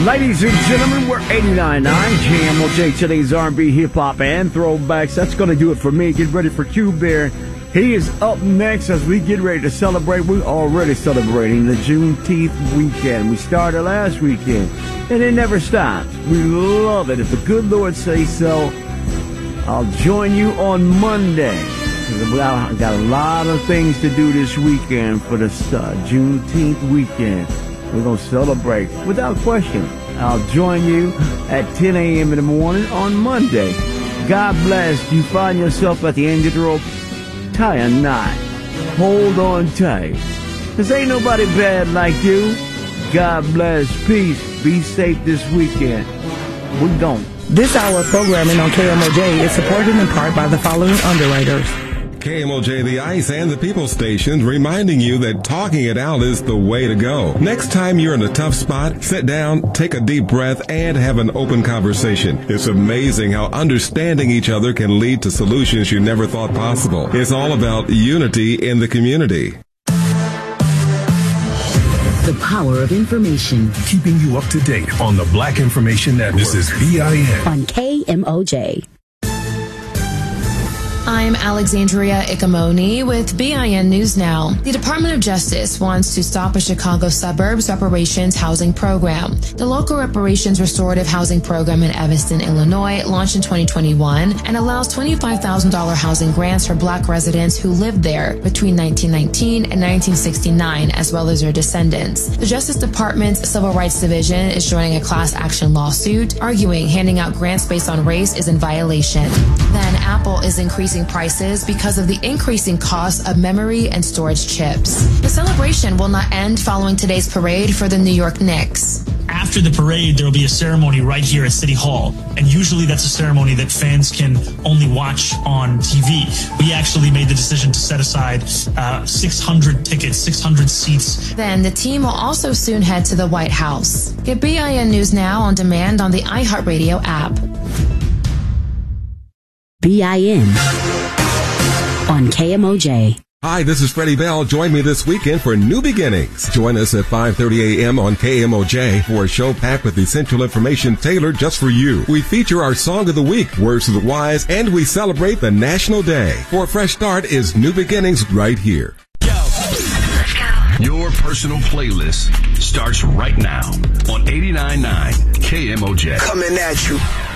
Ladies and gentlemen, we're 89.9 KMOJ, today's R&B, hip-hop, and throwbacks. That's going to do it for me. Get ready for Q-Bear. He is up next as we get ready to celebrate. We're already celebrating the Juneteenth weekend. We started last weekend, and it never stops. We love it. If the good Lord says so, I'll join you on Monday. I've got a lot of things to do this weekend for the Juneteenth weekend. We're going to celebrate without question. I'll join you at 10 a.m. in the morning on Monday. God bless. You find yourself at the end of the rope. Tie a knot. Hold on tight. Because ain't nobody bad like you. God bless. Peace. Be safe this weekend. We don't. This hour of programming on KMOJ is supported in part by the following underwriters. KMOJ, the Ice and the People Station, reminding you that talking it out is the way to go. Next time you're in a tough spot, sit down, take a deep breath, and have an open conversation. It's amazing how understanding each other can lead to solutions you never thought possible. It's all about unity in the community. The power of information. Keeping you up to date on the Black Information Network. This is BIN. On KMOJ. I'm Alexandria Ikamoni with BIN News Now. The Department of Justice wants to stop a Chicago suburbs reparations housing program. The local reparations restorative housing program in Evanston, Illinois, launched in 2021 and allows $25,000 housing grants for Black residents who lived there between 1919 and 1969, as well as their descendants. The Justice Department's Civil Rights Division is joining a class action lawsuit, arguing handing out grants based on race is in violation. Then Apple is increasing prices because of the increasing cost of memory and storage chips. The celebration will not end following today's parade for the New York Knicks. After the parade, there will be a ceremony right here at City Hall. And usually that's a ceremony that fans can only watch on TV. We actually made the decision to set aside 600 tickets, 600 seats. Then the team will also soon head to the White House. Get BIN News Now on demand on the iHeartRadio app. BIN on KMOJ. Hi, this is Freddie Bell. Join me this weekend for New Beginnings. Join us at 5:30 a.m. on KMOJ for a show packed with essential information tailored just for you. We feature our Song of the Week, Words of the Wise, and we celebrate the National Day. For a fresh start is New Beginnings right here. Let's go. Your personal playlist starts right now on 89.9 KMOJ. Coming at you.